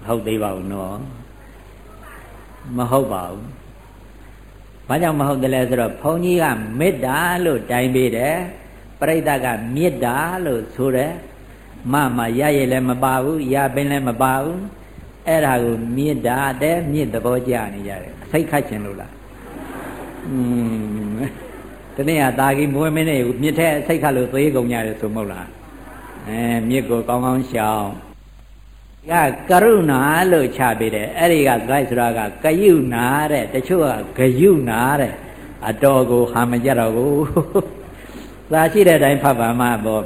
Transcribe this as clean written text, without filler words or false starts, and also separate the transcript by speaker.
Speaker 1: ဟုတ်သေးပါဘူးနော်မဟုတ်ပါဘူးဘာကြောင့်မဟုတ်တယ်လဲဆိုတော့ဘုန်းကြီးကမေတ္တာလို့တိုင်ပေးတယ်ပရိသတ်ကမေတ္တာလို့ဆိုတယ်မရရလည်းမပါဘူးရပင်လည်းမပါဘူးအဲ့ဒါကိုမေတ္တာတဲ့မြင့်သဘောကျနေကြတယ်စိတ်ခတ်ခြင်းလို့လားတနေ့ကတာကြီးမွေးမင်းနဲ့မြစ်ထဲစိတ်ခတ်လို့သေးကုန်ကြတယ်ဆိုမဟုတ်လားမြစ်ကိုကောင်းကောင်းရှောင်ကကရုဏာလို့ချပေးတယ်အဲ့ဒီကဂိုက်ဆိုတာကကယုနာတဲ့တချို့ကဂယုနာတဲ့အတော်ကိုဟာမကြတော့ဘူးသာရှိတဲ့အတိုင်းဖတ်ပါမှပေါ့